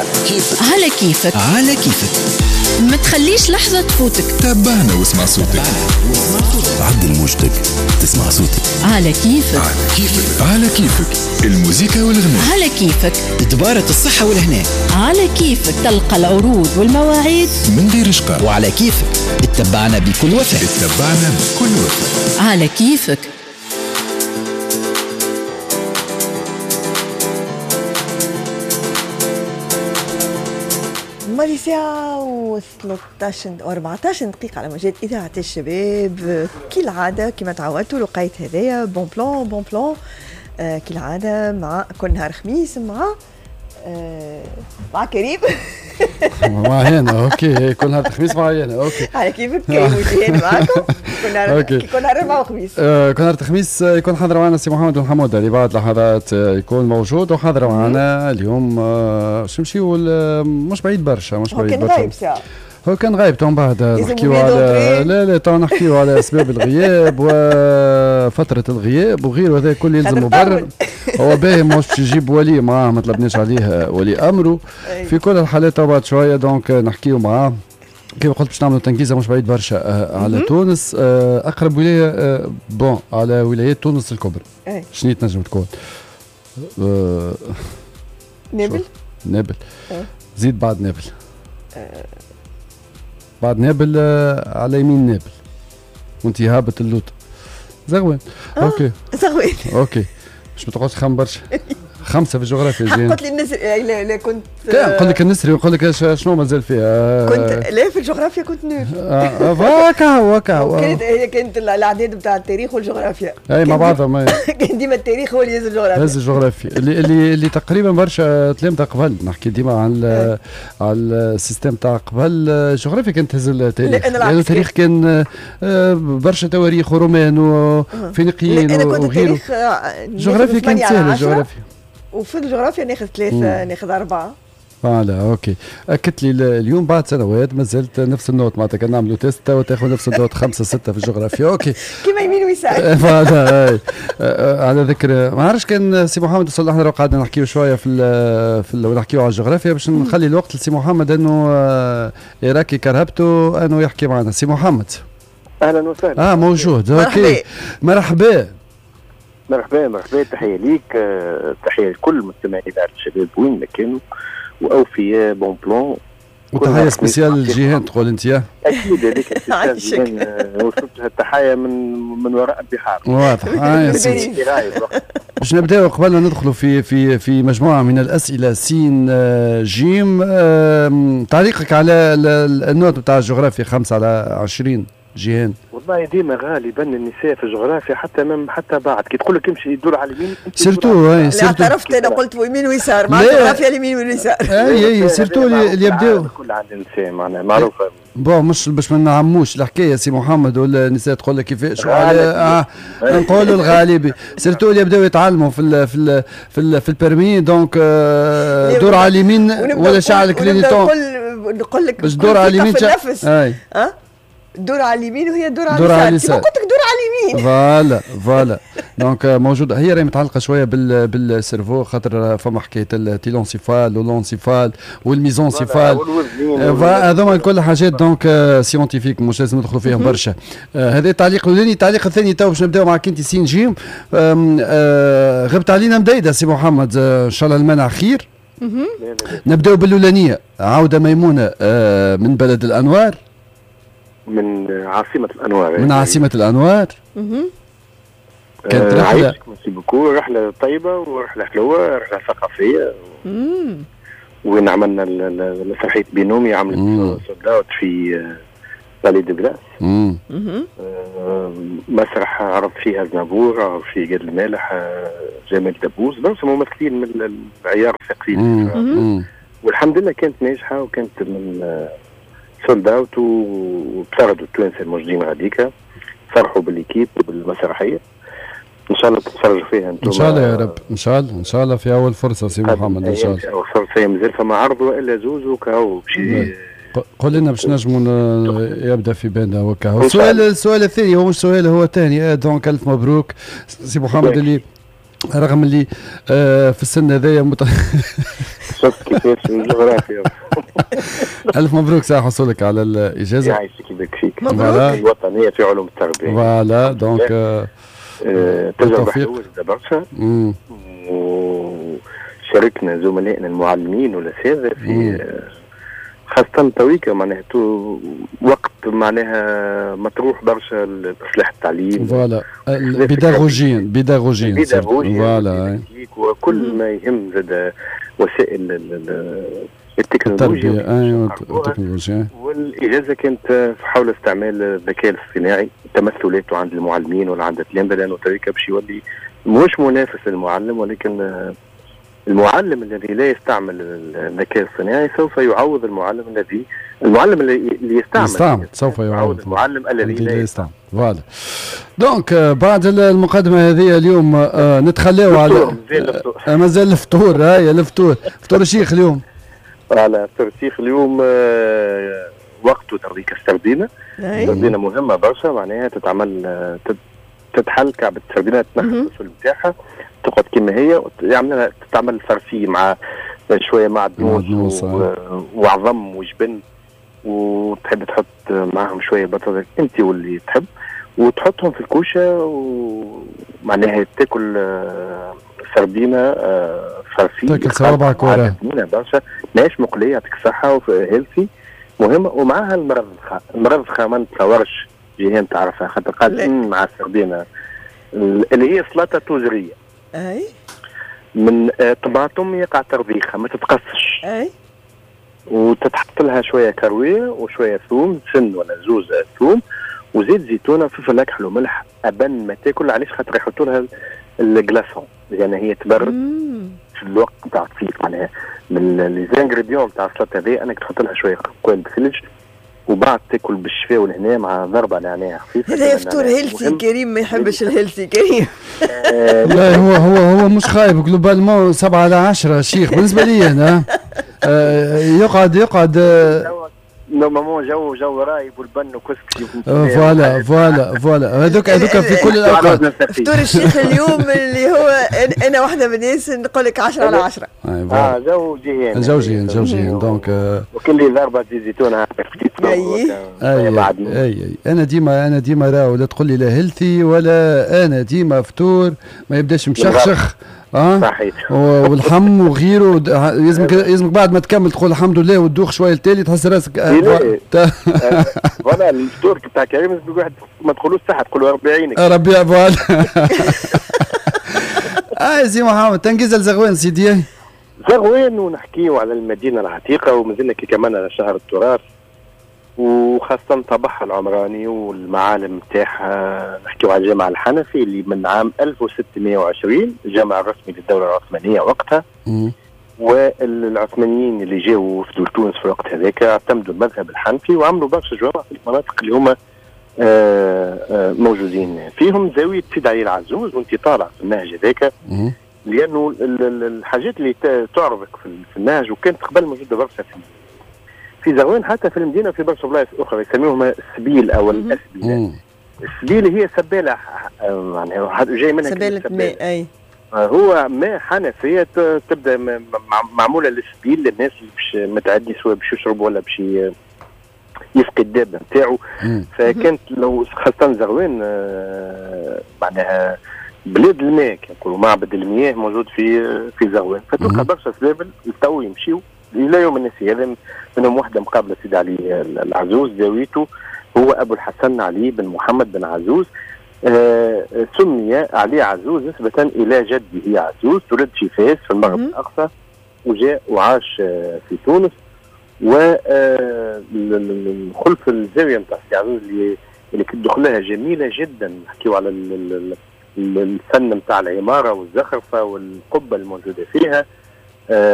كيفك. على كيفك. على كيفك. ما تخليش لحظة تفوتك. تابعنا واسمع صوتك. عدل موجتك تسمع صوتك. على كيفك. على كيفك. على كيفك. الموسيقى والغناء على كيفك. تبارة الصحة والهناء. على كيفك تلقى العروض والمواعيد من غير إشقاء. وعلى كيفك اتبعنا بكل وفاء. اتبعنا بكل وفاء. على كيفك. مالي ساعة و 13 أو 14 دقيقة على موجات إذاعة الشباب. كالعادة كما تعودتوا لقيت هذايا بون بلان بون بلان كالعادة مع كل نهار خميس مع كريم. مع هنا اوكي كل نهار خميس مع هنا اوكي. على كيفك كريم وجيهان معكم كل نهار ربع وخميس. كل نهار الخميس يكون حاضر معنا سي محمد بن حمودة اللي بعد لحظات يكون موجود وحاضر معنا اليوم. نمشيو مش بعيد برشا مش بعيد برشا. كان غايب ساعة. هو كان غايب تو بعد نحكيو على لا تو نحكيو على اسباب الغياب وفترة الغياب وغيره. هذا كل يلزم مبرر. هو باهي مش يجيب ولي معاه ما طلبناش عليه ولي امره في كل الحالات. بعد شويه دونك نحكيو معاه كيف قلت باش نعملوا تنكيزه مش بعيد برشا على تونس. اقرب ولايه بون على ولايات تونس الكبرى. شنو تنجم تكون؟ نابل زيد بعد نابل. بعد نابل على يمين نابل وانت هابط اللوط زغوان. اوكي زغوان اوكي مش متقعدش خم برشا. 5 في الجغرافيا زين. قلت لي النسري لا كنت نقول لك النسري ونقول لك شنو مازال فيها. كنت لا في الجغرافيا كنت نول. واكا كانت الاعداد نتاع التاريخ والجغرافيا اي مع بعضهم. كان ديما التاريخ هو اللي يهز الجغرافيا. هز الجغرافيا اللي تقريبا برشا تلامذه قبل نحكي ديما على السيستم تاع قبل. الجغرافيا كانت تهز التاريخ لأن التاريخ كان برشا تواريخ ورومان وفينيقيين وغيره. الجغرافيا كانت سهله الجغرافيا. وفي الجغرافيا ناخذ 3 ناخذ 4. فوالا اوكي. اكدت لي اليوم بعد سنوات ما زلت نفس النوت معناتها كان نعملوا تيست وتاخذ نفس النوت 5 6 في الجغرافيا اوكي. كيما يمين ويسار. فوالا على ذكر ما عرفش كان سي محمد وصل احنا قعدنا نحكيو شويه في ونحكيو على الجغرافيا باش نخلي الوقت لسي محمد انه راكي كرهبته انه يحكي معنا. سي محمد اهلا وسهلا. موجود اوكي. مرحبا. تحيه ليك تحيه لكل مستمعي اذاعه الشباب وين ما كانوا واوفياء بون بلان. وتحيه سبيسيال للجيهان تقول انت يا اكيد هذيك وصلت التحيه من وراء البحار. واضح يا سيدي. باش نبداو قبل ما ندخلوا في مجموعه من الاسئله سين جيم. تعليقك على النوت بتاع الجغرافيا 5 على 20 جيهان؟ والله ديما غالبا النساء في الجغرافيا حتى بعد كي تقول لك امشي يدور على اليمين سيرتو. لا اعترفت انا قلت يمين ويسار مع الجغرافيا اليمين واليسار. اي سيرتو اللي يبداو كل عند النساء معناها معروفه. بون مش باش ما نعموش الحكايه سي محمد ولا النساء تقول لك كيفاش نقولوا الغالبي سيرتو اللي يبداو يتعلموا في البرمي دونك دور على اليمين ولا شعل كلينيتون. نقول لك باش دور على اليمين دور على اليمين وهي دور على اليسار. قلت لك دور على اليمين. فوالا دونك موجوده هي راهي متعلقه شويه بالسيرفو خاطر فما حكايه التيلونسيفال واللونسيفال والميزونسيفال هذوما كل حاجات دونك سيونتيفيك مش لازم ندخلوا فيهم برشا. هذا التعليق الاولاني. التعليق الثاني تو باش نبداو معك انت سين جيم. غبت علينا مديده سي محمد ان شاء الله المنع خير. نبداو بالاولانيه. عوده ميمونه من بلد الانوار. من عاصمة الأنوار. من عاصمة الأنوار. كانت رحلة رحلة طيبة ورحلة حلوة رحلة ثقافية. وين عملنا مسرحية بينومي عملت سولداوت في بالي دي بلاس. مسرح عرض فيها زنابور عرض في قد المالح جمال دبوس بس ممثلين من العيار الثقيل. والحمد لله كانت ناجحة وكانت من سولد اوت وبسردوا التوانسه الموجودين غاديكا فرحوا بالليكيب وبالمسرحيه. ان شاء الله تتفرجوا فيها انتم. ان شاء الله يا رب. ان شاء الله في اول فرصه سي محمد ان شاء الله. اول فرصه مازال فما عرض والا زوز وكاو قول لنا باش نجموا يبدا في بالنا وكاو. السؤال الثاني هو مش سؤال هو ثاني. دونك الف مبروك سي محمد اللي رغم اللي في السن هذايا شفت كيفاش الجغرافيا. الف مبروك ساعة حصولك على الاجازه. يعيشك يبارك فيك. مبروك. الوطنيه في علوم التربيه. فوالا دونك تجربه حلوه برشا. وشاركنا زملائنا المعلمين والاساتذه في خاصة تويكا معناها وقت معناها مطروح برشا لإصلاح التعليم. فوالا بيداغوجيا فوالا وكل ما يهم زاد وسائل التكنولوجيا. التكنولوجيا. والإجازة كانت حول استعمال الذكاء الاصطناعي تمثلاته عند المعلمين ولا عند التلامذة، لأنه تويكا باش يولي مش منافس للمعلم، ولكن المعلم الذي لا يستعمل الذكاء الصناعي سوف يعوض المعلم اللي يستعمل سوف يعوض المعلم الذي لا يستعمل. فوالا دونك بعد المقدمه هذه اليوم نتخلاو على مازال الفطور. هاي الفطور الشيخ اليوم. على فطور الشيخ اليوم وقته ترضيك السردينه. السردينه مهمه برشا، معناها تتحل كعبة السردينه، تنحى الفصول نتاعها تقعد كما هي، يعملها تتعمل فرسي مع شويه معدنوس وعظم وجبن، وتحب تحط معهم شويه بطاطا انت واللي تحب، وتحطهم في الكوشه، ومعناها تاكل سردينه فرسي تاكل صوابعك وراها برشا، ماهيش مقليه، يعطيك الصحه وهيلثي مهمه. ومعها المرضخه ما نتصورش جيهان تعرفها، خاطر قال مع السردينه اللي هي سلطه توزريه. اي من طماطم يقع ترضيخها ما تتقصش. اي وتتحط لها شويه كرويه وشويه ثوم، سن ولا زوز ثوم، وزيت زيتونه وفلفل اكحل وملح ابن ما تاكل. علاش؟ خاطر يحطوا لها الجلاسون، يعني هي تبرد في الوقت نتاع الصيف. معناها من لي زانغريديون نتاع السلطه هذه انك تحط لها شويه قوام بثلج، وبعد تاكل بالشفاء والهنا مع ضربه نعناع خفيفه. هذا فطور هيلثي. كريم ما يحبش الهيلثي. كريم لا هو مش خايب جلوبالمون 7/10 شيخ بالنسبه لي انا. يقعد نورمالمون جو رايب والبن وكسكسي. فوالا هذوك في كل الاوقات. فطور الشيخ اليوم اللي هو انا واحده من الناس نقول لك 10/10. جو جيهان دونك وكل ضربه زيتونه اي انا ديما راه ولا تقول لي لا هيلثي ولا انا ديما فطور ما يبداش مشخشخ. صحيح. والحم وغيره يلزمك بعد ما تكمل تقول الحمد لله وتدوخ شويه التالي تحس راسك. فوالا الفطور بتاع كريم الواحد ما تقولوش صحه، تقولوا ربي يعينك. ربي فوالا. سي محمد تنجز الزغوان سيدي. زغوان ونحكيو على المدينه العتيقه، ومازلنا كي كمان على شهر التراث، وخاصة طابعها العمراني والمعالم نتاعها. نحكيو على الجامع الحنفي اللي من عام 1620 الجامع الرسمي للدولة العثمانية وقتها. والعثمانيين اللي جاوا وفدوا تونس في الوقت هذاك اعتمدوا المذهب الحنفي، وعملوا برشا جوامع في المناطق اللي هما موجودين فيهم. زاوية سيد علي العزوز وانت طالع في النهج هذاك، لأنه الحاجات اللي تعرضك في النهج وكانت قبل موجودة برشا في زغوان، حتى في المدينه في برشا بلايص اخرى يسميوهم السبيل او الاسبيل. السبيل هي سباله، يعني جاي منها سباله ماء. اي هو ماء حنفيه تبدا معموله للسبيل للناس اللي باش متعدي، سواء باش يشرب ولا باش يسقي الدابه نتاعو. فكانت لو خاصه زغوان معناها بلاد الماء، كنقولوا معبد المياه موجود في زغوان. فتلقى برشا سبابل تو يمشيو الى يوم الناس. هذا منهم واحده مقابله سيدي علي العزوز، زاويته هو ابو الحسن علي بن محمد بن عزوز. سمي علي عزوز نسبه الى جده عزوز، تولد في فاس في المغرب الاقصى، وجاء وعاش في تونس. وخلف الزاويه نتاع سيدي عزوز اللي كنت دخلها جميله جدا. نحكيو على الفن نتاع العماره والزخرفه والقبه الموجوده فيها.